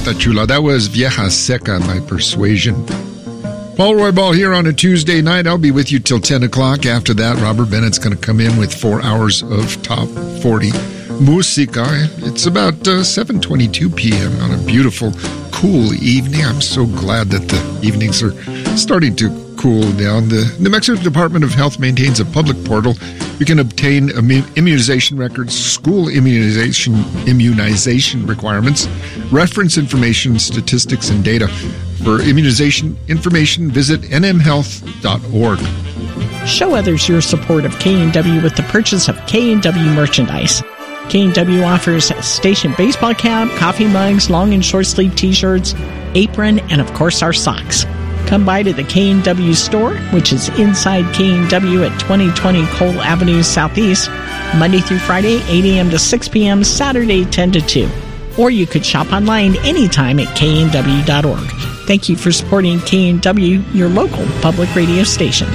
Está Chula. That was Vieja Seca by Persuasion. Paul Roybal here on a Tuesday night. I'll be with you till 10 o'clock. After that, Robert Bennett's going to come in with 4 hours of Top 40 Musica. It's about 7:22 p.m. on a beautiful, cool evening. I'm so glad that the evenings are starting to cool down. The New Mexico Department of Health maintains a public portal. You can obtain immunization records, school immunization requirements, reference information, statistics, and data. For immunization information, visit nmhealth.org. Show others your support of K&W with the purchase of K&W merchandise. K&W offers station baseball cap, coffee mugs, long and short sleeve t-shirts, apron, and of course our socks. Come by to the K&W store, which is inside K&W at 2020 Cole Avenue Southeast, Monday through Friday, 8 a.m. to 6 p.m., Saturday, 10 to 2. Or you could shop online anytime at knw.org. Thank you for supporting K&W, your local public radio station.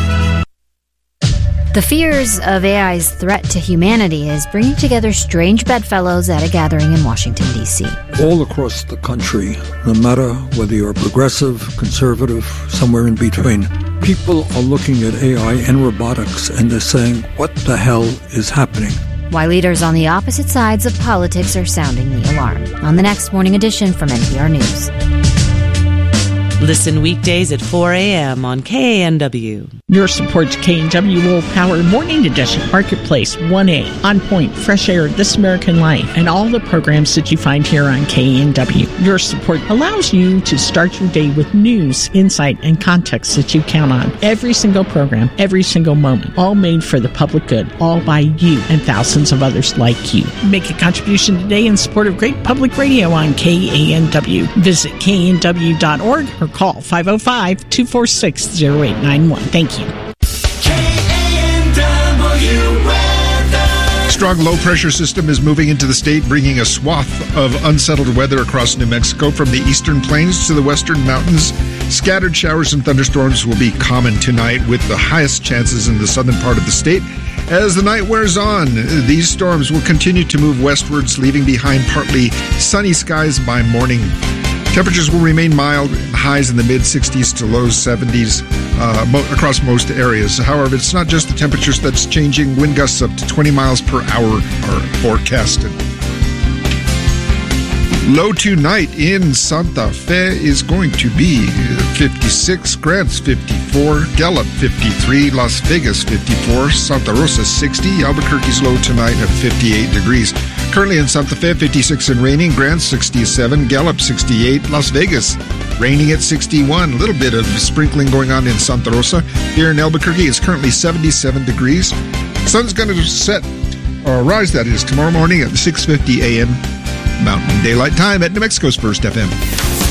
The fears of AI's threat to humanity is bringing together strange bedfellows at a gathering in Washington, D.C. All across the country, no matter whether you're progressive, conservative, somewhere in between, people are looking at AI and robotics and they're saying, what the hell is happening? Why leaders on the opposite sides of politics are sounding the alarm. On the next Morning Edition from NPR News. Listen weekdays at 4 a.m. on KNW. Your support to KNW will power Morning Edition, Marketplace, 1A, On Point, Fresh Air, This American Life, and all the programs that you find here on KNW. Your support allows you to start your day with news, insight, and context that you count on. Every single program, every single moment, all made for the public good, all by you and thousands of others like you. Make a contribution today in support of great public radio on KNW. Visit knw.org or call 505-246-0891. Thank you. Strong low-pressure system is moving into the state, bringing a swath of unsettled weather across New Mexico from the eastern plains to the western mountains. Scattered showers and thunderstorms will be common tonight, with the highest chances in the southern part of the state. As the night wears on, these storms will continue to move westwards, leaving behind partly sunny skies by morning. Temperatures will remain mild, highs in the mid-60s to low 70s across most areas. However, it's not just the temperatures that's changing. Wind gusts up to 20 miles per hour are forecasted. Low tonight in Santa Fe is going to be 56, Grants 54, Gallup 53, Las Vegas 54, Santa Rosa 60, Albuquerque's low tonight at 58 degrees. Currently in Santa Fe, 56 and raining, Grants 67, Gallup 68, Las Vegas raining at 61. A little bit of sprinkling going on in Santa Rosa. Here in Albuquerque, it's currently 77 degrees. Sun's going to set, or rise that is, tomorrow morning at 6:50 a.m. Mountain Daylight Time at New Mexico's First FM.